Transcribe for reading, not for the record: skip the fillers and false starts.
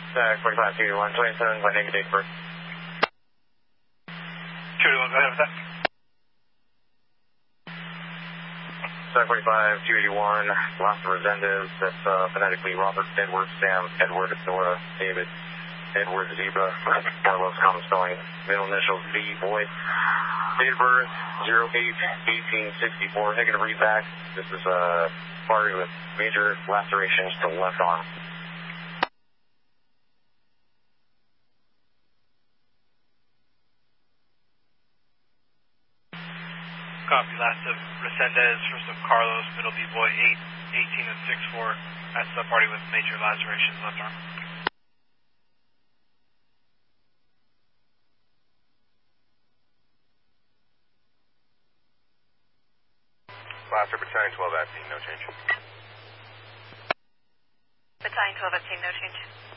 45, 221, 27, by name and date of birth. 221, go ahead with that. 45, 281, Las Resendez, that's phonetically Robert, Edward, Sam, Edward, Nora, David, Edward, Zebra, Carlos, common spelling, middle initials, V, boy, date of birth, 08-1864, negative read back. This is a party with major lacerations to the left arm. Copy, last of Resendez, first of Carlos, middle B-boy, 8, 18 and 64. That's the party with major lacerations left arm. Last of Battalion 12 at 18, no change. Battalion 12 at 18, no change.